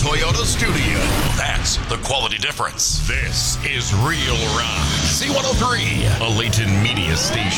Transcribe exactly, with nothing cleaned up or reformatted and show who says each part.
Speaker 1: Toyota studio. That's the quality difference. This is Real Rock. C one oh three, a Layton media station.